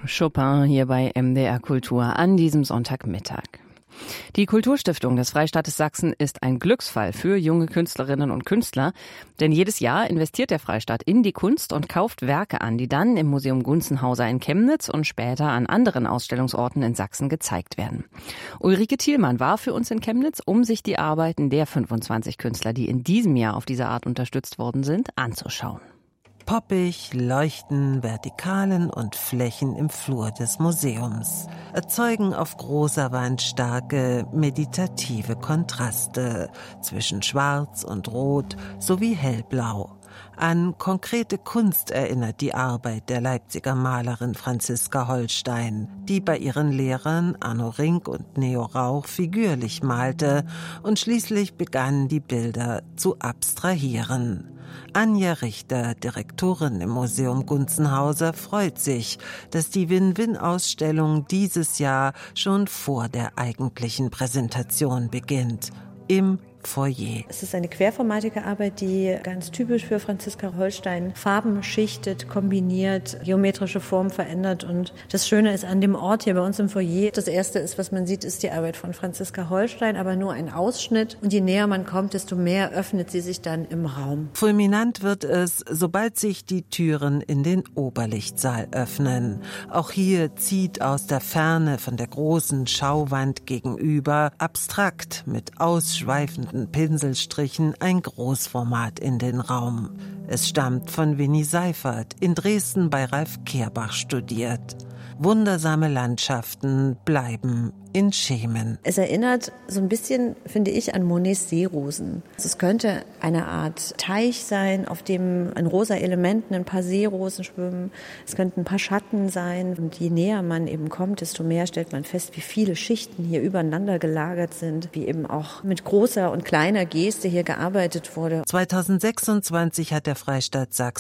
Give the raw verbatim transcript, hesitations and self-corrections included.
Chopin hier bei M D R Kultur an diesem Sonntagmittag. Die Kulturstiftung des Freistaates Sachsen ist ein Glücksfall für junge Künstlerinnen und Künstler, denn jedes Jahr investiert der Freistaat in die Kunst und kauft Werke an, die dann im Museum Gunzenhauser in Chemnitz und später an anderen Ausstellungsorten in Sachsen gezeigt werden. Ulrike Thielmann war für uns in Chemnitz, um sich die Arbeiten der fünfundzwanzig Künstler, die in diesem Jahr auf diese Art unterstützt worden sind, anzuschauen. Poppig leuchten Vertikalen und Flächen im Flur des Museums, erzeugen auf großer Wand starke, meditative Kontraste zwischen Schwarz und Rot sowie Hellblau. An konkrete Kunst erinnert die Arbeit der Leipziger Malerin Franziska Holstein, die bei ihren Lehrern Arno Rink und Neo Rauch figürlich malte und schließlich begann, die Bilder zu abstrahieren. Anja Richter, Direktorin im Museum Gunzenhauser, freut sich, dass die Win-Win-Ausstellung dieses Jahr schon vor der eigentlichen Präsentation beginnt, im Foyer. Es ist eine querformatige Arbeit, die ganz typisch für Franziska Holstein Farben schichtet, kombiniert, geometrische Formen verändert. Und das Schöne ist an dem Ort hier bei uns im Foyer, das erste ist, was man sieht, ist die Arbeit von Franziska Holstein, aber nur ein Ausschnitt. Und je näher man kommt, desto mehr öffnet sie sich dann im Raum. Fulminant wird es, sobald sich die Türen in den Oberlichtsaal öffnen. Auch hier zieht aus der Ferne von der großen Schauwand gegenüber abstrakt mit ausschweifenden Pinselstrichen ein Großformat in den Raum. Es stammt von Winnie Seifert, in Dresden bei Ralf Kehrbach studiert. Wundersame Landschaften bleiben in Schemen. Es erinnert so ein bisschen, finde ich, an Monets Seerosen. Es könnte eine Art Teich sein, auf dem an rosa Elementen ein paar Seerosen schwimmen. Es könnten ein paar Schatten sein. Und je näher man eben kommt, desto mehr stellt man fest, wie viele Schichten hier übereinander gelagert sind, wie eben auch mit großer und kleiner Geste hier gearbeitet wurde. zweitausendsechsundzwanzig hat der Freistaat Sachsen